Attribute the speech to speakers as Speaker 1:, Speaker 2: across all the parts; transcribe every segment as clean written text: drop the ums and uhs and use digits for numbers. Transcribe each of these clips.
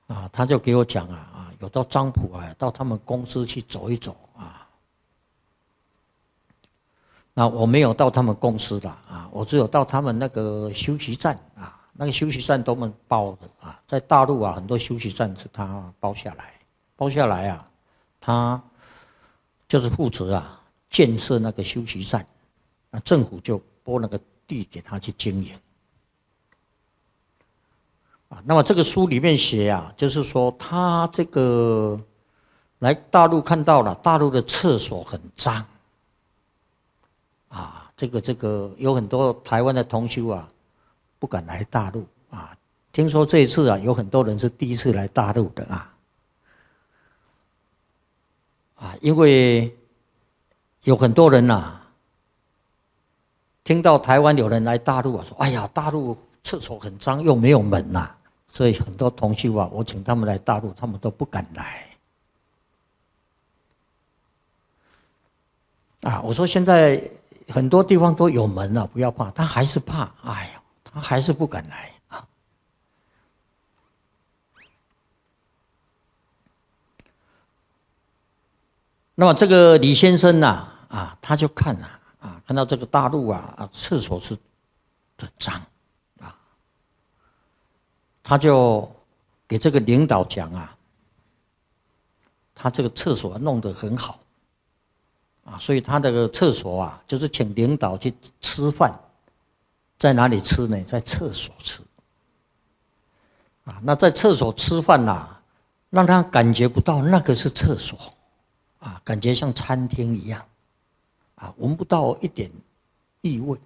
Speaker 1: 他就给我讲有到漳浦到他们公司去走一走那我没有到他们公司的我只有到他们那个休息站那个休息站都们包的在大陆很多休息站是他包下来，他就是负责建设那个休息站，政府就拨那个地给他去经营。那么这个书里面写就是说他这个来大陆看到了大陆的厕所很脏这个有很多台湾的同修不敢来大陆听说这一次有很多人是第一次来大陆的因为有很多人听到台湾有人来大陆说哎呀大陆厕所很脏又没有门所以很多同修我请他们来大陆他们都不敢来我说现在很多地方都有门了，不要怕，他还是怕，哎呀，他还是不敢来那么这个李先生他就看看到这个大陆厕所是很脏他就给这个领导讲他这个厕所弄得很好所以他的厕所就是请领导去吃饭，在哪里吃呢？在厕所吃那在厕所吃饭让他感觉不到那个是厕所感觉像餐厅一样闻不到一点异味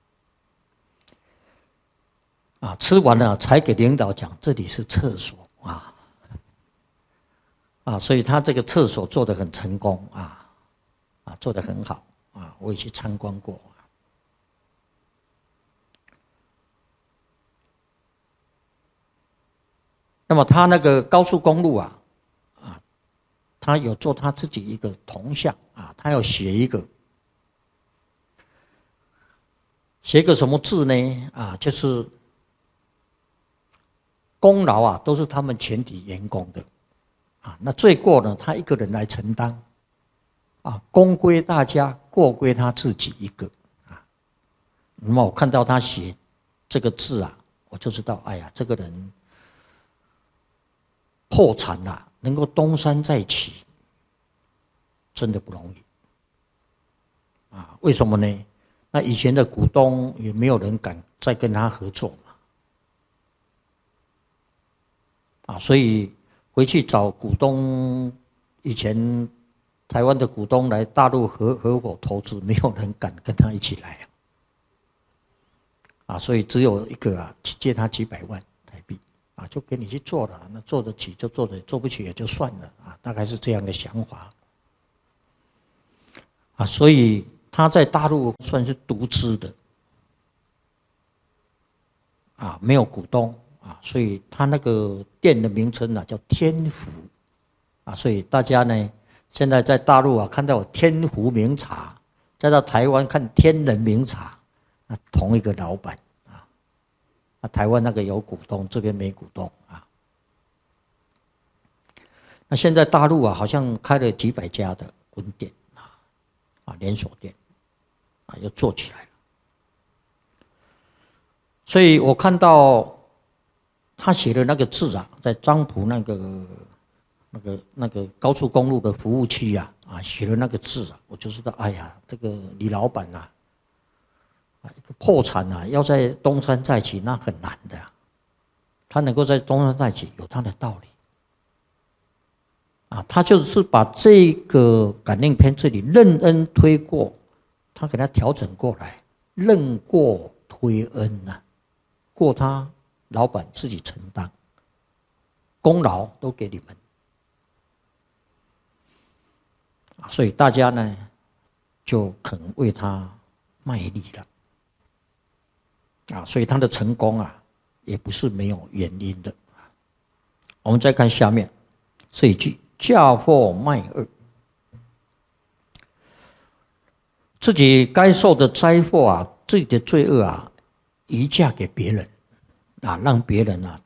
Speaker 1: 吃完了才给领导讲这里是厕所所以他这个厕所做得很成功做得很好我也去参观过那么他那个高速公路他有做他自己一个铜像他要写一个什么字呢就是功劳都是他们全体员工的那罪过呢他一个人来承担功归大家，过归他自己一个那么我看到他写这个字我就知道哎呀这个人破产能够东山再起真的不容易为什么呢？那以前的股东也没有人敢再跟他合作所以回去找股东，以前台湾的股东来大陆合伙投资，没有人敢跟他一起来所以只有一个借他几百万台币就给你去做了，那做得起就做得，做不起也就算了大概是这样的想法所以他在大陆算是独资的没有股东所以他那个店的名称叫天福所以大家呢现在在大陆看到有天福茗茶，再到台湾看天人茗茶同一个老板台湾那个有股东，这边没股东那现在大陆好像开了几百家的分店连锁店又做起来了。所以我看到他写的那个字在漳浦那个高速公路的服务区写的那个字我就知道，哎呀，这个李老板破产要在东山再起那很难的他能够在东山再起有他的道理他就是把这个感应篇这里任恩推过，他给他调整过来，任过推恩过他老板自己承担，功劳都给你们所以大家呢就肯为他卖力了所以他的成功也不是没有原因的。我们再看下面这一句，嫁祸卖恶，自己该受的灾祸自己的罪恶移嫁给别人让别人